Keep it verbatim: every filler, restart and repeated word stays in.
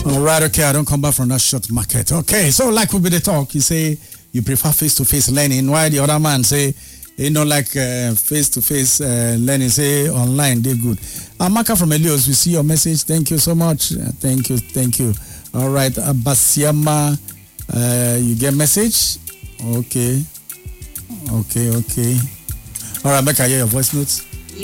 All right, okay, I don't come back from that short market. Okay, so like we be the talk, you say you prefer face-to-face learning, while the other man say, you know, like uh, face-to-face uh, learning, say online, they're good. Amaka from Elios, we see your message. Thank you so much. Uh, thank you, thank you. All right, Abasiama, uh, you get message? Okay, okay, okay. All right, make I hear your voice notes.